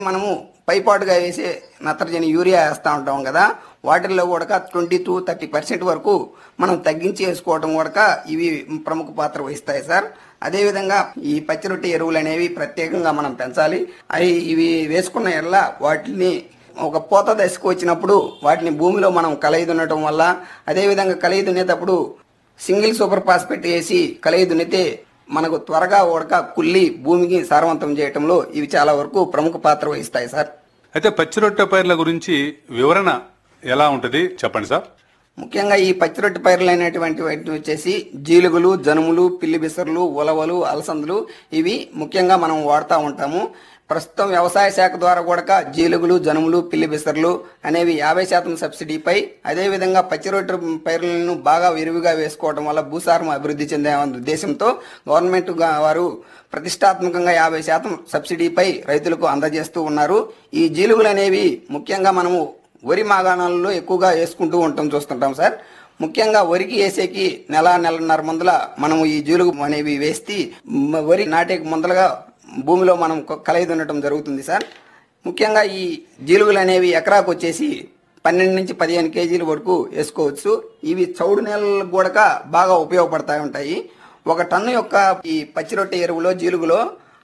మనము పైపాటుగా వేసే నత్రజని యూరియా వేస్తూ ఉంటాం కదా, వాటిల్లో కూడా 20-30% వరకు మనం తగ్గించి వేసుకోవడం కూడా ఇవి ప్రముఖ పాత్ర వహిస్తాయి సార్. అదేవిధంగా ఈ పచ్చిరొట్టె ఎరువులు అనేవి ప్రత్యేకంగా మనం పెంచాలి. ఇవి వేసుకున్న ఎడల వాటిని ఒక పూత దశకు వచ్చినప్పుడు వాటిని భూమిలో మనం కలయి దున్నటం వల్ల, అదేవిధంగా కలయి దున్నేటప్పుడు సింగిల్ సూపర్ ఫాస్ఫేట్ వేసి కలయి దున్నితే మనకు త్వరగా ఉడక కుళ్ళి భూమికి సారవంతం చేయటంలో ఇవి చాలా వరకు ప్రముఖ పాత్ర వహిస్తాయి సార్. అయితే పచ్చిరొట్టె పైర్ల గురించి వివరణ ఎలా ఉంటుంది చెప్పండి సార్. ముఖ్యంగా ఈ పచ్చిరొట్టె పైర్లు అనేటువంటి వచ్చేసి జీలుగులు, జనుములు, పిల్లి బిసర్లు, ఉలవలు, అలసందులు ఇవి ముఖ్యంగా మనం వాడుతూ ఉంటాము. ప్రస్తుతం వ్యవసాయ శాఖ ద్వారా కూడా జీలుగులు, జనుములు, పిల్లి బిసర్లు అనేవి 50% సబ్సిడీపై, అదేవిధంగా పచ్చిరొట్టె పైర్లను బాగా విరివిగా వేసుకోవడం వల్ల భూసారం అభివృద్ధి చెందే ఉద్దేశంతో గవర్నమెంట్ వారు ప్రతిష్టాత్మకంగా 50% సబ్సిడీపై రైతులకు అందజేస్తూ ఉన్నారు. ఈ జీలుగులు అనేవి ముఖ్యంగా మనము వరి మాగాణాలలో ఎక్కువగా వేసుకుంటూ చూస్తుంటాం సార్. ముఖ్యంగా వరికి వేసేకి నెలన్నర ముందల మనము ఈ జీలుగు అనేవి వేస్తే వరి నాటేకి ముందలుగా భూమిలో మనం కలయి దున్నటం జరుగుతుంది సార్. ముఖ్యంగా ఈ జీలుగులు అనేవి ఎకరాకు వచ్చేసి 12-15 కేజీల వరకు వేసుకోవచ్చు. ఇవి చౌడు నేలలకు కూడా బాగా ఉపయోగపడతా ఉంటాయి. 1 టన్ను యొక్క ఈ పచ్చిరొట్టె ఎరువులో జీలుగులో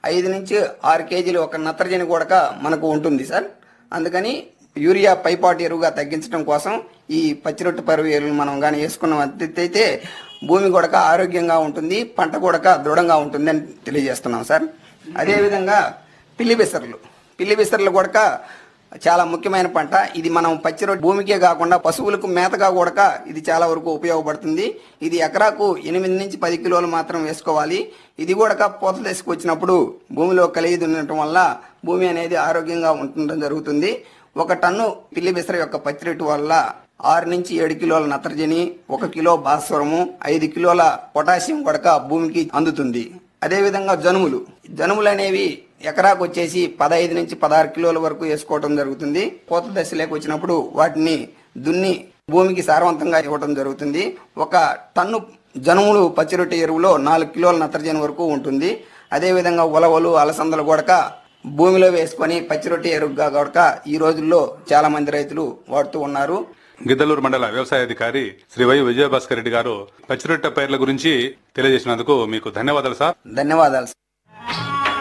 5-6 కేజీలు ఒక నత్రజని కూడా మనకు ఉంటుంది సార్. అందుకని యూరియా పైపాటు ఎరువుగా తగ్గించడం కోసం ఈ పచ్చిరొట్టె పరువు ఎరువులు మనం కానీ వేసుకున్నట్లయితే భూమి కూడా ఆరోగ్యంగా ఉంటుంది, పంట కూడా దృఢంగా ఉంటుంది అని తెలియజేస్తున్నాం సార్. అదేవిధంగా పిల్లి బిసర్లు కూడా చాలా ముఖ్యమైన పంట. ఇది మనం పచ్చిరొట్టె భూమికే కాకుండా పశువులకు మేతగా కూడా ఇది చాలా వరకు ఉపయోగపడుతుంది. ఇది ఎకరాకు 8-10 కిలోలు మాత్రం వేసుకోవాలి. ఇది కూడా పూత దశకు వచ్చినప్పుడు భూమిలో కలిగి దున్నటం వల్ల భూమి అనేది ఆరోగ్యంగా ఉండటం జరుగుతుంది. 1 టన్ను పిల్లి బిసర యొక్క పచ్చిరొట్టె వల్ల 6-7 కిలోల నత్రజని, 1 కిలో భాస్వరము, 5 కిలోల పొటాషియం కూడా భూమికి అందుతుంది. అదేవిధంగా జనుములు అనేవి ఎకరాకు వచ్చేసి 15-16 కిలోల వరకు వేసుకోవడం జరుగుతుంది. పూత దశలోకి వచ్చినప్పుడు వాటిని దున్ని భూమికి సారవంతంగా ఇవ్వడం జరుగుతుంది. 1 టన్ను జనుములు పచ్చిరొట్టె ఎరువులో 4 కిలోల నత్రజని వరకు ఉంటుంది. అదేవిధంగా ఉలవలు, అలసందలు కూడా భూమిలో వేసుకొని పచ్చిరొట్టె ఎరువుగా కూడా ఈ రోజుల్లో చాలా మంది రైతులు వాడుతూ ఉన్నారు. గిద్దలూరు మండల వ్యవసాయ అధికారి శ్రీ వై విజయభాస్కర్ రెడ్డి గారు పచ్చిరొట్టె పైర్ల గురించి తెలియజేసినందుకు మీకు ధన్యవాదాలు సార్. ధన్యవాదాలు.